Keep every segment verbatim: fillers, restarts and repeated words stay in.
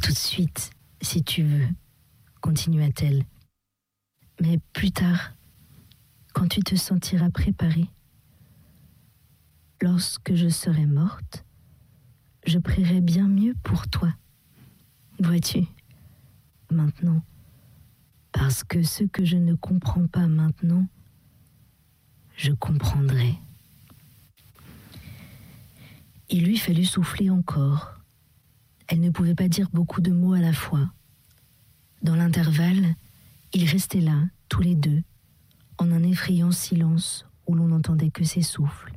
tout de suite, si tu veux, continua-t-elle. Mais plus tard, quand tu te sentiras préparée, lorsque je serai morte, je prierai bien mieux pour toi. Vois-tu, maintenant, parce que ce que je ne comprends pas maintenant, je comprendrai. Il lui fallut souffler encore. Elle ne pouvait pas dire beaucoup de mots à la fois. Dans l'intervalle, ils restaient là, tous les deux, en un effrayant silence où l'on n'entendait que ses souffles.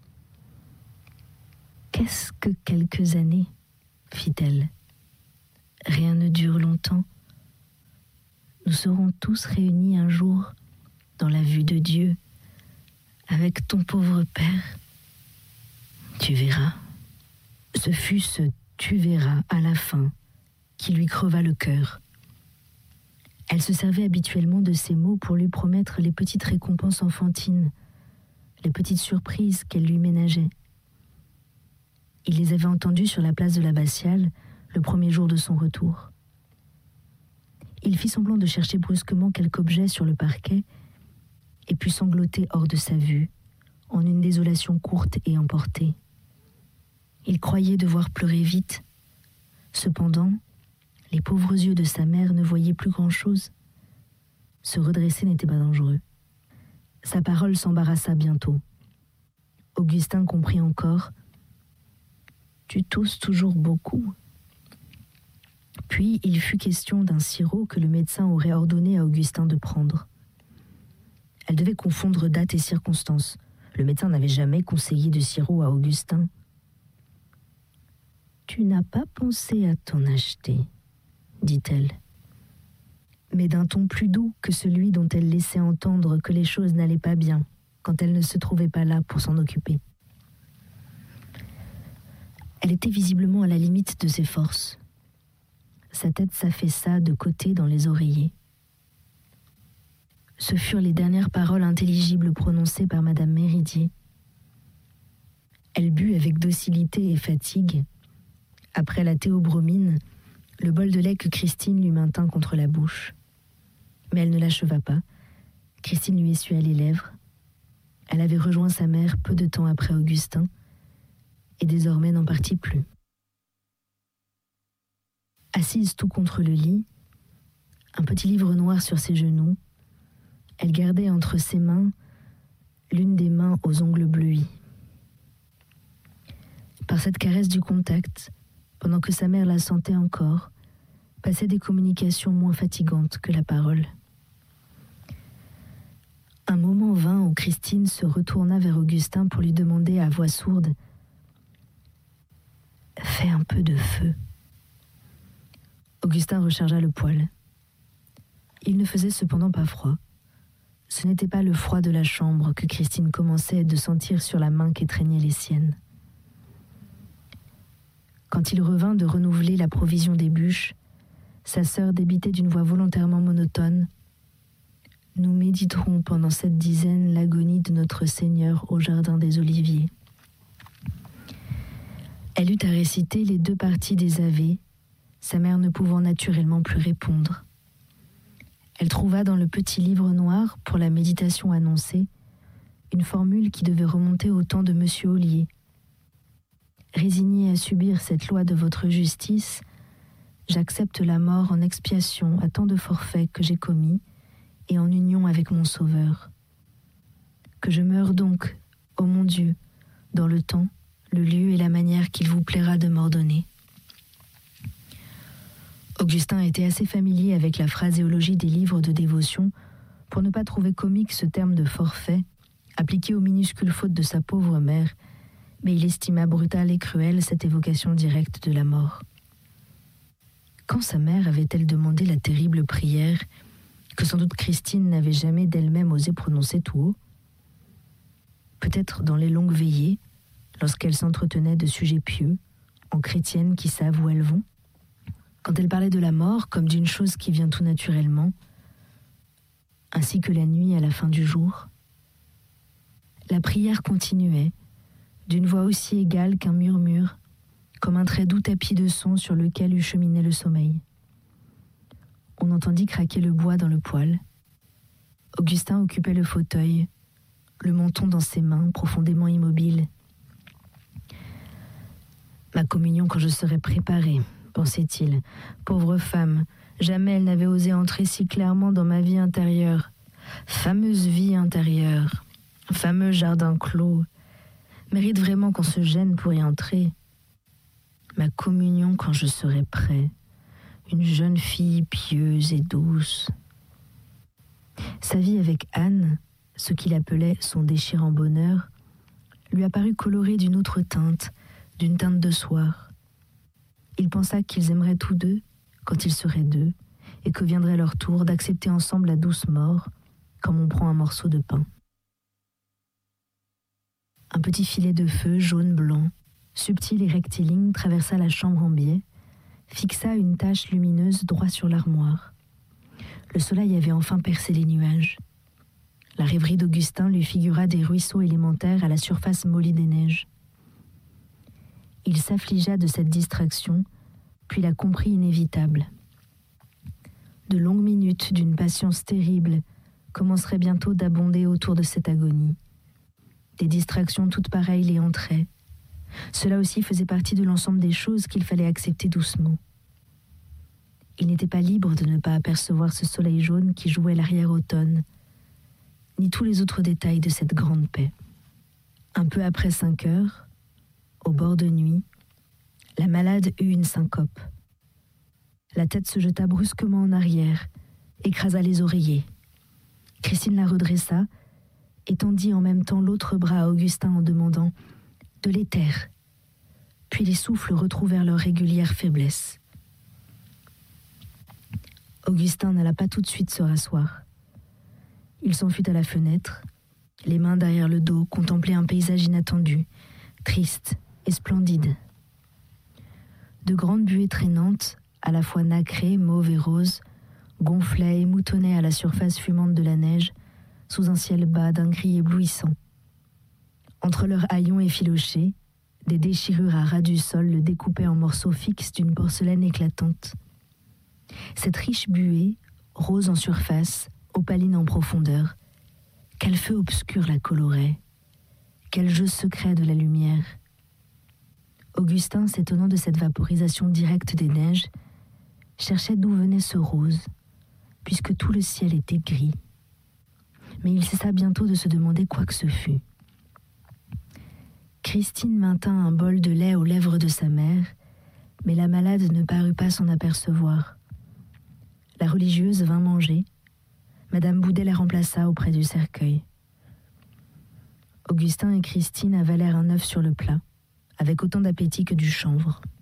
« Qu'est-ce que quelques années ?» fit-elle. « Rien ne dure longtemps. Nous serons tous réunis un jour dans la vue de Dieu, avec ton pauvre père. Tu verras. » Ce fut ce « tu verras » à la fin qui lui creva le cœur. Elle se servait habituellement de ces mots pour lui promettre les petites récompenses enfantines, les petites surprises qu'elle lui ménageait. Il les avait entendus sur la place de l'Abbatiale le premier jour de son retour. Il fit semblant de chercher brusquement quelque objet sur le parquet et put sangloter hors de sa vue, en une désolation courte et emportée. Il croyait devoir pleurer vite. Cependant, les pauvres yeux de sa mère ne voyaient plus grand-chose. Se redresser n'était pas dangereux. Sa parole s'embarrassa bientôt. Augustin comprit encore. « Tu tousses toujours beaucoup. » Puis il fut question d'un sirop que le médecin aurait ordonné à Augustin de prendre. Elle devait confondre date et circonstance. Le médecin n'avait jamais conseillé de sirop à Augustin. « Tu n'as pas pensé à t'en acheter ?» dit-elle, mais d'un ton plus doux que celui dont elle laissait entendre que les choses n'allaient pas bien quand elle ne se trouvait pas là pour s'en occuper. Elle était visiblement à la limite de ses forces. Sa tête s'affaissa de côté dans les oreillers. Ce furent les dernières paroles intelligibles prononcées par Madame Méridier. Elle but avec docilité et fatigue, après la théobromine, le bol de lait que Christine lui maintint contre la bouche. Mais elle ne l'acheva pas. Christine lui essuya les lèvres. Elle avait rejoint sa mère peu de temps après Augustin, et désormais n'en partit plus. Assise tout contre le lit, un petit livre noir sur ses genoux, elle gardait entre ses mains l'une des mains aux ongles bleuis. Par cette caresse du contact, pendant que sa mère la sentait encore, passaient des communications moins fatigantes que la parole. Un moment vint où Christine se retourna vers Augustin pour lui demander à voix sourde « Fais un peu de feu ». Augustin rechargea le poêle. Il ne faisait cependant pas froid. Ce n'était pas le froid de la chambre que Christine commençait de sentir sur la main qu'étreignaient les siennes. Quand il revint de renouveler la provision des bûches, sa sœur débitait d'une voix volontairement monotone. « Nous méditerons pendant cette dizaine l'agonie de notre Seigneur au jardin des Oliviers. » Elle eut à réciter les deux parties des Ave, sa mère ne pouvant naturellement plus répondre. Elle trouva dans le petit livre noir pour la méditation annoncée une formule qui devait remonter au temps de Monsieur Ollier. Résigné à subir cette loi de votre justice, j'accepte la mort en expiation à tant de forfaits que j'ai commis et en union avec mon Sauveur. Que je meure donc, ô mon Dieu, dans le temps, le lieu et la manière qu'il vous plaira de m'ordonner. Augustin était assez familier avec la phraséologie des livres de dévotion pour ne pas trouver comique ce terme de forfait appliqué aux minuscules fautes de sa pauvre mère, mais il estima brutale et cruelle cette évocation directe de la mort. Quand sa mère avait-elle demandé la terrible prière que sans doute Christine n'avait jamais d'elle-même osé prononcer tout haut? Peut-être dans les longues veillées, lorsqu'elle s'entretenait de sujets pieux, en chrétiennes qui savent où elles vont? Quand elle parlait de la mort comme d'une chose qui vient tout naturellement, ainsi que la nuit à la fin du jour? La prière continuait, d'une voix aussi égale qu'un murmure, comme un très doux tapis de son sur lequel eût cheminé le sommeil. On entendit craquer le bois dans le poêle. Augustin occupait le fauteuil, le menton dans ses mains, profondément immobile. « Ma communion quand je serai préparée », pensait-il. « Pauvre femme, jamais elle n'avait osé entrer si clairement dans ma vie intérieure. Fameuse vie intérieure, fameux jardin clos, mérite vraiment qu'on se gêne pour y entrer. Ma communion quand je serai prêt, une jeune fille pieuse et douce. » Sa vie avec Anne, ce qu'il appelait son déchirant bonheur, lui apparut colorée d'une autre teinte, d'une teinte de soir. Il pensa qu'ils aimeraient tous deux, quand ils seraient deux, et que viendrait leur tour d'accepter ensemble la douce mort, comme on prend un morceau de pain. Un petit filet de feu jaune-blanc, subtil et rectiligne, traversa la chambre en biais, fixa une tache lumineuse droit sur l'armoire. Le soleil avait enfin percé les nuages. La rêverie d'Augustin lui figura des ruisseaux élémentaires à la surface mollie des neiges. Il s'affligea de cette distraction, puis la comprit inévitable. De longues minutes d'une patience terrible commenceraient bientôt d'abonder autour de cette agonie. Des distractions toutes pareilles les entraient. Cela aussi faisait partie de l'ensemble des choses qu'il fallait accepter doucement. Il n'était pas libre de ne pas apercevoir ce soleil jaune qui jouait l'arrière-automne, ni tous les autres détails de cette grande paix. Un peu après cinq heures, au bord de nuit, la malade eut une syncope. La tête se jeta brusquement en arrière, écrasa les oreillers. Christine la redressa et tendit en même temps l'autre bras à Augustin en demandant « de l'éther ». Puis les souffles retrouvèrent leur régulière faiblesse. Augustin n'alla pas tout de suite se rasseoir. Il s'enfuit à la fenêtre, les mains derrière le dos, contempler un paysage inattendu, triste et splendide. De grandes buées traînantes, à la fois nacrées, mauves et roses, gonflaient et moutonnaient à la surface fumante de la neige, sous un ciel bas d'un gris éblouissant. Entre leurs haillons effilochés, des déchirures à ras du sol le découpaient en morceaux fixes d'une porcelaine éclatante. Cette riche buée, rose en surface, opaline en profondeur, quel feu obscur la colorait, quel jeu secret de la lumière. Augustin, s'étonnant de cette vaporisation directe des neiges, cherchait d'où venait ce rose, puisque tout le ciel était gris. Mais il cessa bientôt de se demander quoi que ce fût. Christine maintint un bol de lait aux lèvres de sa mère, mais la malade ne parut pas s'en apercevoir. La religieuse vint manger. Madame Boudet la remplaça auprès du cercueil. Augustin et Christine avalèrent un œuf sur le plat, avec autant d'appétit que du chanvre.